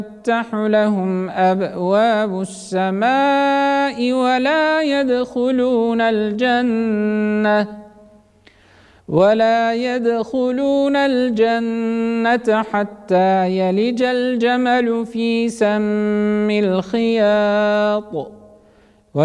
تفتح لهم أبواب السماء ولا يدخلون الجنة حتى يلج الجمل في سم الخياط.